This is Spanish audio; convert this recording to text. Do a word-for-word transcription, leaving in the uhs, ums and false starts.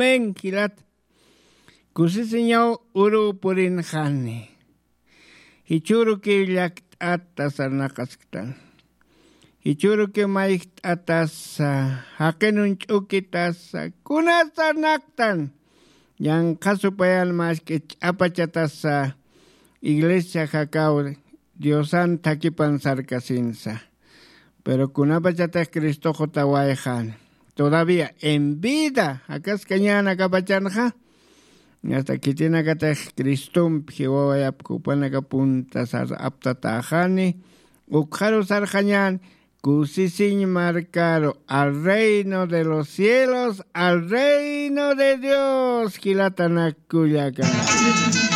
Amén, kilat. Kusisinyaw uru purin khani. Hichuru ke yak atas arnakastan. Hichuru ke maik atas hakenun chukitas kunas arnaktan. Yang kasupayan mas ke apachatas iglesia hakau Diosan takipan sarkasinsa. Pero kunapachatas Cristo jotawaejan. Todavía en vida, acá es cañana capachanja. Hasta que tiene que tener Cristum, que voy a ocupar acá puntas aptatajani. Ukharu sarjañan, cusisin marcaro al reino de los cielos, al reino de Dios. Kilatanakuyakan.